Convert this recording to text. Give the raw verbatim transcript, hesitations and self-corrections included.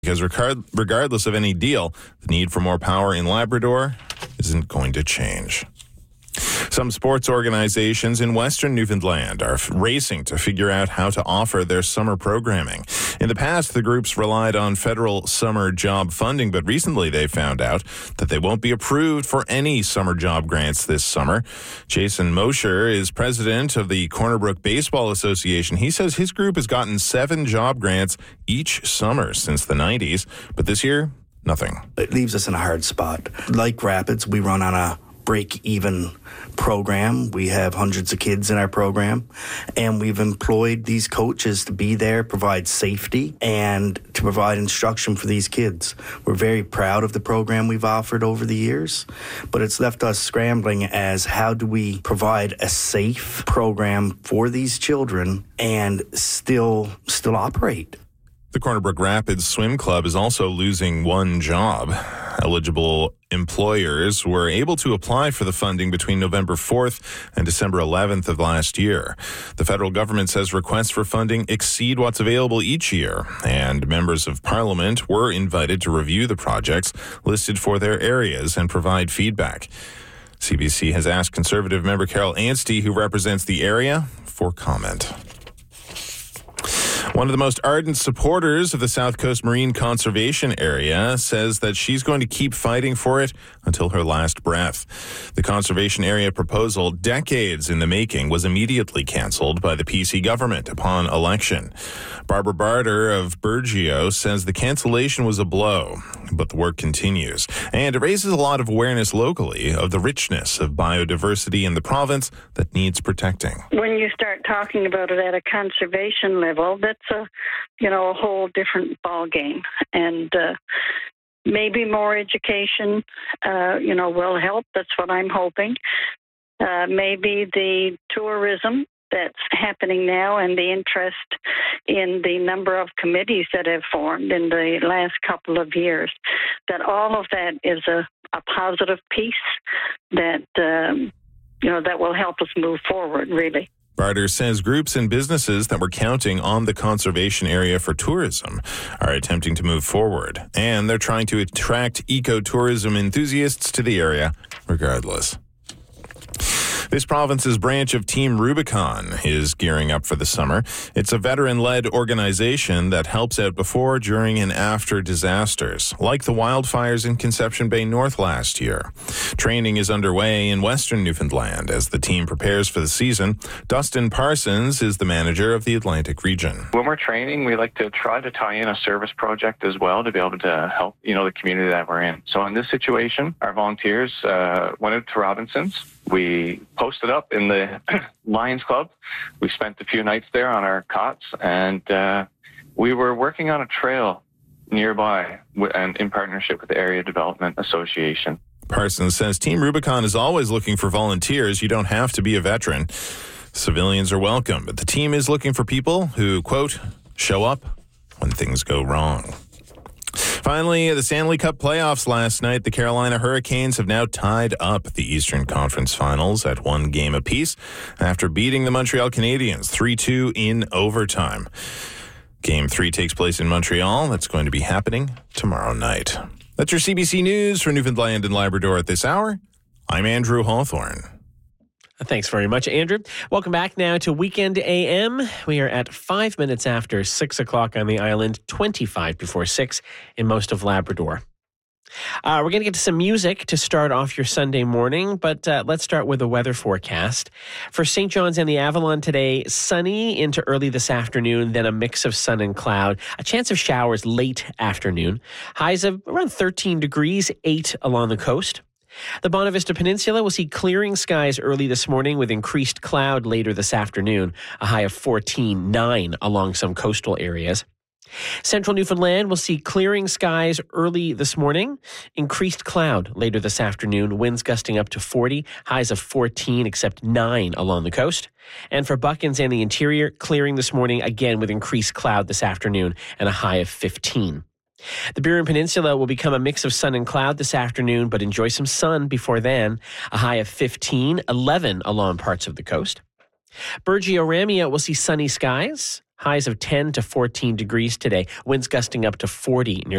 because regard- regardless of any deal, the need for more power in Labrador isn't going to change. Some sports organizations in Western Newfoundland are racing to figure out how to offer their summer programming. In the past, the groups relied on federal summer job funding, but recently they found out that they won't be approved for any summer job grants this summer. Jason Mosher is president of the Corner Brook Baseball Association. He says his group has gotten seven job grants each summer since the nineties, but this year, nothing. It leaves us in a hard spot. Like Rapids, we run on a break-even program. We have hundreds of kids in our program, and we've employed these coaches to be there, provide safety, and to provide instruction for these kids. We're very proud of the program we've offered over the years, but it's left us scrambling as how do we provide a safe program for these children and still still operate. The Corner Brook Rapids Swim Club is also losing one job. Eligible employers were able to apply for the funding between November fourth and December eleventh of last year. The federal government says requests for funding exceed what's available each year, and members of parliament were invited to review the projects listed for their areas and provide feedback. C B C has asked Conservative member Carol Anstey, who represents the area, for comment. One of the most ardent supporters of the South Coast Marine Conservation Area says that she's going to keep fighting for it until her last breath. The Conservation Area proposal, decades in the making, was immediately cancelled by the P C government upon election. Barbara Barter of Burgeo says the cancellation was a blow, but the work continues. And it raises a lot of awareness locally of the richness of biodiversity in the province that needs protecting. When you start talking about it at a conservation level, that's a, you know, a whole different ball game. And uh, maybe more education, uh, you know, will help. That's what I'm hoping. Uh, maybe the tourism that's happening now and the interest in the number of committees that have formed in the last couple of years, that all of that is a, a positive piece that, um, you know, that will help us move forward, really. Barter says groups and businesses that were counting on the conservation area for tourism are attempting to move forward, and they're trying to attract ecotourism enthusiasts to the area regardless. This province's branch of Team Rubicon is gearing up for the summer. It's a veteran-led organization that helps out before, during, and after disasters, like the wildfires in Conception Bay North last year. Training is underway in Western Newfoundland as the team prepares for the season. Dustin Parsons is the manager of the Atlantic region. When we're training, we like to try to tie in a service project as well to be able to help, you know, the community that we're in. So in this situation, our volunteers uh, went out to Robinson's. We posted up in the Lions Club. We spent a few nights there on our cots, and uh, we were working on a trail nearby and in partnership with the Area Development Association. Parsons says Team Rubicon is always looking for volunteers. You don't have to be a veteran. Civilians are welcome, but the team is looking for people who, quote, show up when things go wrong. Finally, the Stanley Cup playoffs last night. The Carolina Hurricanes have now tied up the Eastern Conference Finals at one game apiece after beating the Montreal Canadiens three two in overtime. Game three takes place in Montreal. That's going to be happening tomorrow night. That's your C B C News for Newfoundland and Labrador at this hour. I'm Andrew Hawthorne. Thanks very much, Andrew. Welcome back now to Weekend A M. We are at five minutes after six o'clock on the island, twenty-five before six in most of Labrador. Uh, we're going to get to some music to start off your Sunday morning, but uh, let's start with the weather forecast. For Saint John's and the Avalon today, sunny into early this afternoon, then a mix of sun and cloud. A chance of showers late afternoon. Highs of around thirteen degrees, eight along the coast. The Bonavista Peninsula will see clearing skies early this morning with increased cloud later this afternoon, a high of fourteen, nine along some coastal areas. Central Newfoundland will see clearing skies early this morning, increased cloud later this afternoon, winds gusting up to forty, highs of fourteen except nine along the coast. And for Buckens and the interior, clearing this morning, again with increased cloud this afternoon and a high of fifteen. The Burin Peninsula will become a mix of sun and cloud this afternoon, but enjoy some sun before then. A high of fifteen, eleven along parts of the coast. Burgeo Ramia will see sunny skies. Highs of ten to fourteen degrees today. Winds gusting up to forty near